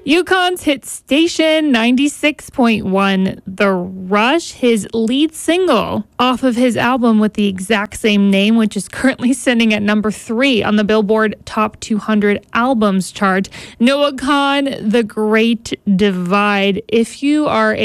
Yukon's hit station 96.1, The Rush, his lead single off of his album with the exact same name, which is currently sitting at number 3 on the Billboard Top 200 Albums chart. Noah Kahan, The Great Divide. If you are